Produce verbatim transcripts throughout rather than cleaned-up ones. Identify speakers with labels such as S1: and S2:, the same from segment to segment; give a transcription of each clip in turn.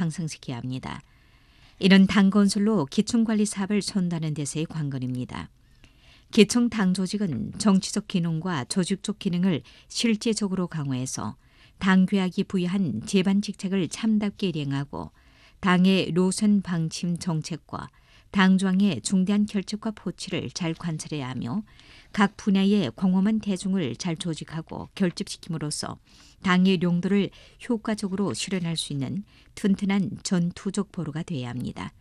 S1: 향상시켜야 합니다. 이런 당 건설로 기총관리 사업을 선도하는 데서의 관건입니다. 기총 당 조직은 정치적 기능과 조직적 기능을 실제적으로 강화해서 당 규약이 부여한 제반 직책을 참답게 이행하고 당의 노선 방침 정책과 당중앙의 중대한 결책과 포치를 잘 관찰해야 하며 각 분야의 광범한 대중을 잘 조직하고 결집시킴으로써 당의 용도를 효과적으로 실현할 수 있는 튼튼한 전투적 보루가 되어야 합니다.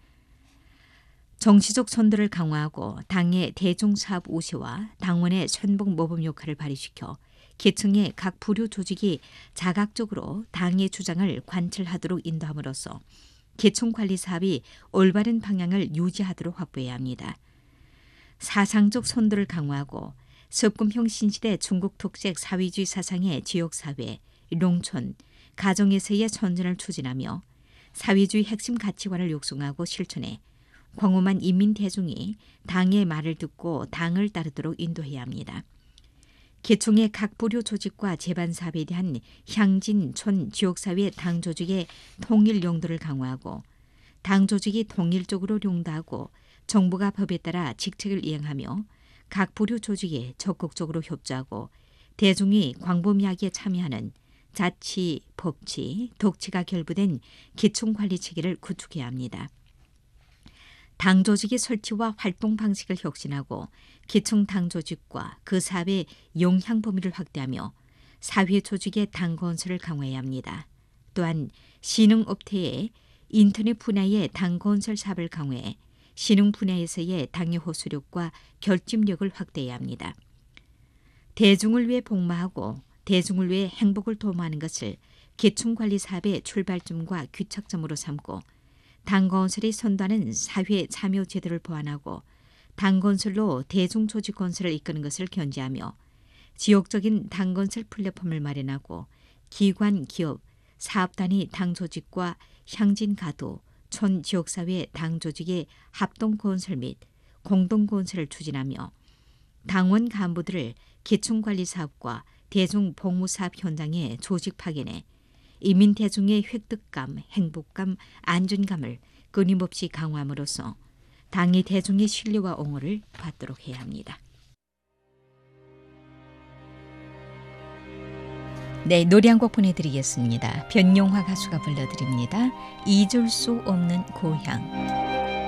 S1: 정치적 선도를 강화하고 당의 대중사업 우세와 당원의 선봉 모범 역할을 발휘시켜 계층의 각 부류 조직이 자각적으로 당의 주장을 관철하도록 인도함으로써 계층관리 사업이 올바른 방향을 유지하도록 확보해야 합니다. 사상적 선도를 강화하고 석금형 신시대 중국 특색 사회주의 사상의 지역사회, 농촌, 가정에서의 선전을 추진하며 사회주의 핵심 가치관을 육성하고 실천해 광범한 인민 대중이 당의 말을 듣고 당을 따르도록 인도해야 합니다. 계층의 각 부류 조직과 제반 사업에 대한 향진, 촌, 지역사회 당 조직의 통일 용도를 강화하고 당 조직이 통일적으로 용도하고 정부가 법에 따라 직책을 이행하며 각 부류 조직에 적극적으로 협조하고 대중이 광범위하게 참여하는 자치, 법치, 독치가 결부된 계층관리 체계를 구축해야 합니다. 당 조직의 설치와 활동 방식을 혁신하고 계층 당 조직과 그 사회의 영향 범위를 확대하며 사회 조직의 당 건설을 강화해야 합니다. 또한 신흥업태의 인터넷 분야의 당 건설 사업을 강화해 신흥 분야에서의 당의 호소력과 결집력을 확대해야 합니다. 대중을 위해 복마하고 대중을 위해 행복을 도모하는 것을 계층관리 사업의 출발점과 귀착점으로 삼고 당 건설이 선도하는 사회 참여 제도를 보완하고 당 건설로 대중 조직 건설을 이끄는 것을 견지하며 지역적인 당 건설 플랫폼을 마련하고 기관, 기업, 사업단위 당 조직과 향진 가도, 촌 지역사회 당 조직의 합동 건설 및 공동 건설을 추진하며 당원 간부들을 계층관리 사업과 대중 복무 사업 현장에 조직 파견해 이민 대중의 획득감, 행복감, 안전감을 끊임없이 강화함으로써 당이 대중의 신뢰와 옹호를 받도록 해야 합니다. 네, 노래 한 곡 보내드리겠습니다. 변용화 가수가 불러드립니다. 잊을 수 없는 고향.